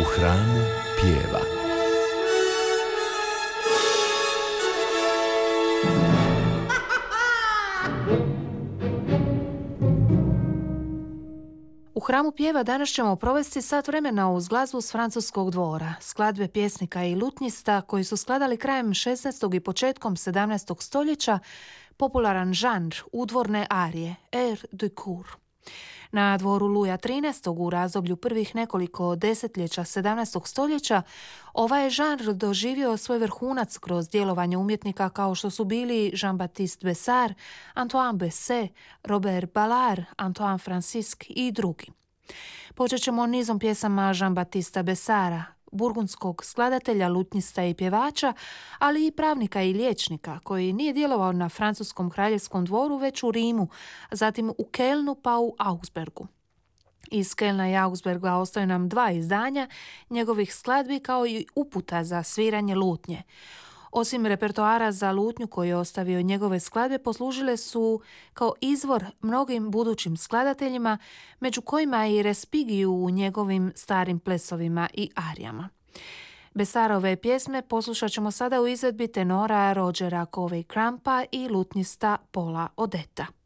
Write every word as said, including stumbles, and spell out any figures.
hramu pjeva. U hramu pjeva danas ćemo provesti sat vremena uz glazbu s francuskog dvora, skladbe pjesnika i lutnjista koji su skladali krajem šesnaestog i početkom sedamnaestog stoljeća popularan žanr udvorne arije, air de cour. Na dvoru Luja trinaestog u razdoblju prvih nekoliko desetljeća sedamnaestog stoljeća ovaj je žanr doživio svoj vrhunac kroz djelovanje umjetnika kao što su bili Jean-Baptiste Bessart, Antoine Besset, Robert Ballard, Antoine Francisque i drugi. Počet ćemo nizom pjesama Jean-Baptista Bessarta, burgundskog skladatelja, lutnjista i pjevača, ali i pravnika i liječnika koji nije djelovao na francuskom kraljevskom dvoru već u Rimu, zatim u Kelnu pa u Augsburgu. Iz Kelna i Augsburga ostaju nam dva izdanja njegovih skladbi kao i uputa za sviranje lutnje. Osim repertoara za lutnju koji je ostavio njegove skladbe, poslužile su kao izvor mnogim budućim skladateljima, među kojima i Respigiju u njegovim starim plesovima i arijama. Bessartove pjesme poslušat ćemo sada u izvedbi tenora Rogera Covey-Crampa i lutnjista Paula Odetta.